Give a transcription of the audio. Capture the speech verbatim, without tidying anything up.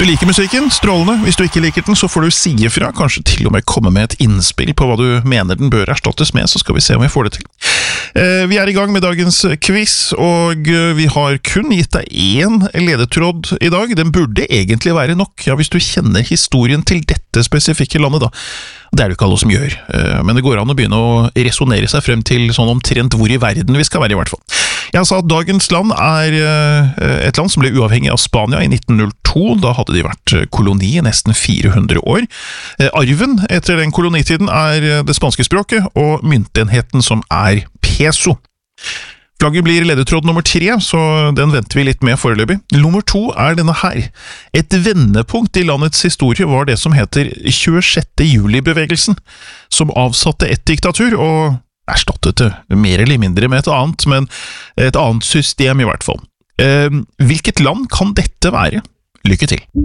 Du liker musikken, strålende. Hvis du ikke liker den, så får du si ifra, kanskje til og med komme med et innspill på hva du mener den bør erstattes med, så skal vi se om vi får det til. Eh, vi er i gang med dagens quiz, og vi har kun gitt deg én ledetråd i dag. Den burde egentlig være nok, ja, hvis du kjenner historien til dette spesifikke landet da. Det er det ikke alle som gjør, eh, men det går an å begynne å resonere seg frem til sånn omtrent hvor i verden vi skal være i hvert fall. Jeg sa at dagens land er eh, et land som ble uavhengig av Spania i nitten null to, da hadde de vært koloni i nesten fire hundre år. Eh, arven etter den kolonitiden er det spanske språket, og myntenheten som er peso. Flagget blir ledetråd nummer tre, så den venter vi litt med foreløpig. Nummer to er denne her. Et vendepunkt i landets historie var det som heter tjuesjette juli-bevegelsen, som avsatte et diktatur og erstattet det mer eller mindre med et annet, men et annet system i hvert fall. Eh, hvilket land kan dette være? Lykke til!